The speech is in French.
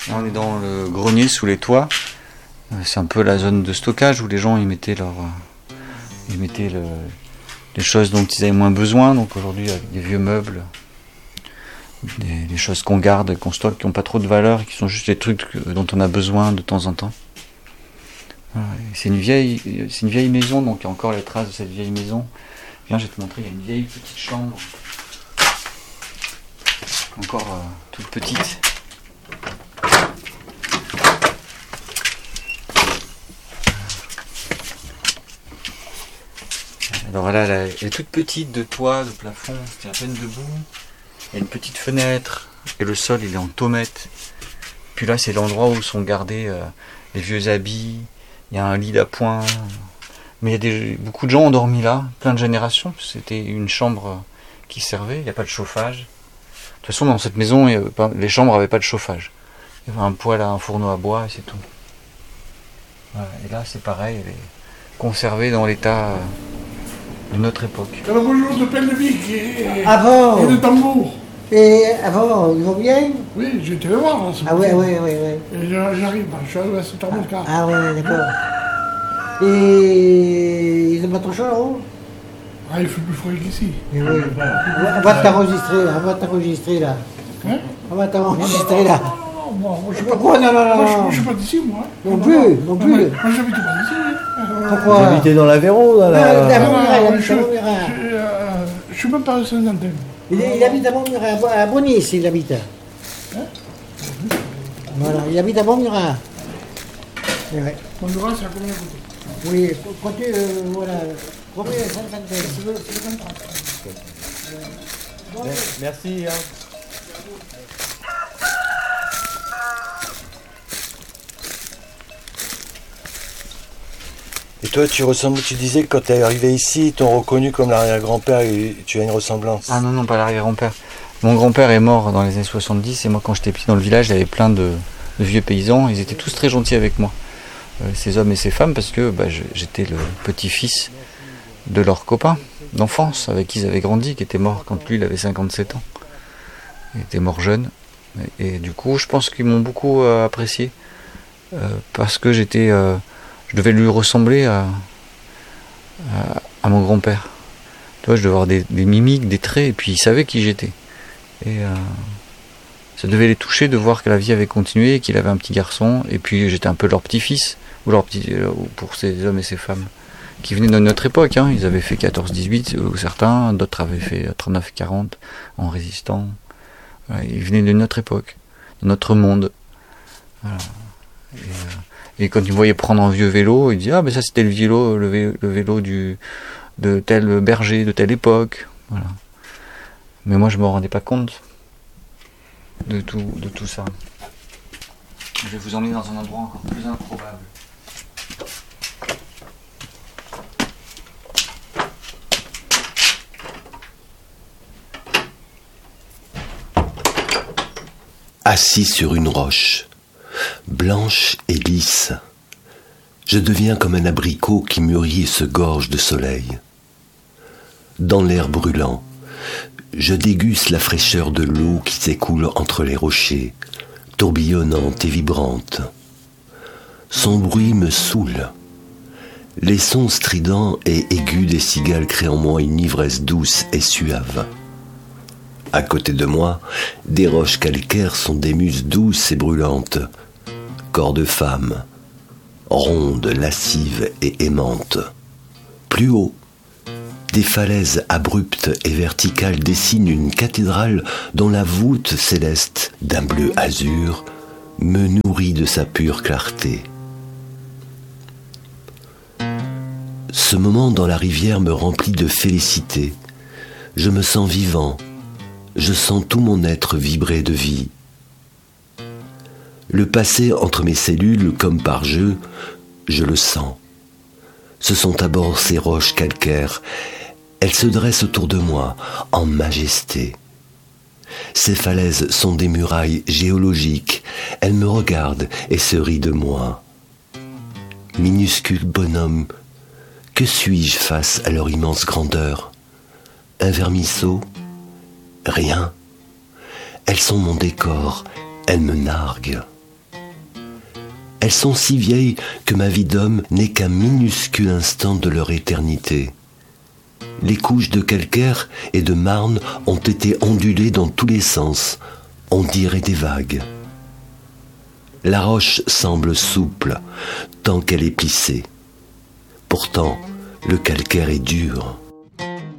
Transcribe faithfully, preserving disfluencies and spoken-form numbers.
Là, on est dans le grenier sous les toits. C'est un peu la zone de stockage où les gens ils mettaient, leur, ils mettaient le, les choses dont ils avaient moins besoin. Donc aujourd'hui, avec des vieux meubles, des, des choses qu'on garde et qu'on stocke qui n'ont pas trop de valeur et qui sont juste des trucs dont on a besoin de temps en temps. Voilà. C'est une vieille, c'est une vieille maison, donc il y a encore les traces de cette vieille maison. Viens, je vais te montrer, il y a une vieille petite chambre. Encore euh, toute petite. Alors là, elle est toute petite de toit, de plafond, c'était à peine debout. Il y a une petite fenêtre et le sol il est en tomate. Puis là c'est l'endroit où sont gardés euh, les vieux habits. Il y a un lit d'appoint. Mais il y a des, beaucoup de gens ont dormi là, plein de générations. C'était une chambre qui servait, il n'y a pas de chauffage. De toute façon dans cette maison, il y avait pas, les chambres n'avaient pas de chauffage. Il y avait un poêle, un fourneau à bois et c'est tout. Voilà. Et là c'est pareil, elle est conservée dans l'état euh, de notre époque. Alors bonjour de Pellevic et, Avant. et de Tambour. Et avant, ils vont bien? Oui, j'étais le voir. Là, ce Ah oui, matin. oui, oui, oui. Et j'arrive, je suis arrivé à sept heures quinze. Ah oui, d'accord. Et ils ont pas trop chaud là-haut? Ah, il fait plus froid qu'ici. Oui, oui. On va t'enregistrer là, on va t'enregistrer là. Hein? On va t'enregistrer là. Non, moi, moi, je suis pas, Pourquoi? Non, non, non, moi, je, non. moi, je suis pas d'ici, moi. Non plus, non Moi, plus. moi, j'habite pas d'ici. Euh, Pourquoi? Vous habitez dans l'Aveyron, dans Ah, la... la non, Montmirail, il non, habite je, à Montmirail. je, euh, je suis même pas à Saint-Antoine. Il, il habite à Montmirail, à Bo- à Bonis, il habite. Voilà, il habite à Montmirail. Et ouais. Honduras, c'est à combien de côté? Oui, quand tu, euh, voilà, combien cinquante, si vous, si vous comprendre. Merci. Hein. Et toi, tu ressembles, tu disais que quand tu es arrivé ici, ils t'ont reconnu comme l'arrière-grand-père et tu as une ressemblance. Ah non, non, pas l'arrière-grand-père. Mon grand-père est mort dans les années soixante-dix et moi quand j'étais petit dans le village, il y avait plein de, de vieux paysans. Ils étaient tous très gentils avec moi, euh, ces hommes et ces femmes, parce que bah, je- j'étais le petit-fils de leurs copains d'enfance avec qui ils avaient grandi, qui était mort quand lui il avait cinquante-sept ans. Il était mort jeune. Et, et du coup, je pense qu'ils m'ont beaucoup euh, apprécié euh, parce que j'étais, euh, je devais lui ressembler à, à, à mon grand-père. Tu vois, je devais avoir des, des mimiques, des traits, et puis ils savaient qui j'étais. Et euh, ça devait les toucher de voir que la vie avait continué, qu'il avait un petit garçon, et puis j'étais un peu leur petit-fils, ou leur petit, euh, pour ces hommes et ces femmes qui venaient de notre époque. Hein. Ils avaient fait quatorze dix-huit, ou certains, d'autres avaient fait trente-neuf quarante en résistant. Voilà, ils venaient de notre époque, de notre monde. Voilà. Et, euh, et quand ils me voyaient prendre un vieux vélo, ils disaient ah ben ça c'était le vélo, le vélo, le vélo du de tel berger de telle époque. Voilà. Mais moi je me rendais pas compte de tout, de tout ça. Je vais vous emmener dans un endroit encore plus improbable. Assis sur une roche, blanche et lisse, je deviens comme un abricot qui mûrit et se gorge de soleil. Dans l'air brûlant, je déguste la fraîcheur de l'eau qui s'écoule entre les rochers, tourbillonnante et vibrante. Son bruit me saoule. Les sons stridents et aigus des cigales créent en moi une ivresse douce et suave. À côté de moi, des roches calcaires sont des muses douces et brûlantes, corps de femme, rondes, lascives et aimantes. Plus haut, des falaises abruptes et verticales dessinent une cathédrale dont la voûte céleste, d'un bleu azur, me nourrit de sa pure clarté. Ce moment dans la rivière me remplit de félicité. Je me sens vivant. Je sens tout mon être vibrer de vie. Le passé entre mes cellules, comme par jeu, je le sens. Ce sont à bord ces roches calcaires. Elles se dressent autour de moi, en majesté. Ces falaises sont des murailles géologiques. Elles me regardent et se rient de moi. Minuscule bonhomme, que suis-je face à leur immense grandeur? Un vermisseau? Rien. Elles sont mon décor, elles me narguent. Elles sont si vieilles que ma vie d'homme n'est qu'un minuscule instant de leur éternité. Les couches de calcaire et de marne ont été ondulées dans tous les sens, on dirait des vagues. La roche semble souple tant qu'elle est plissée. Pourtant, le calcaire est dur.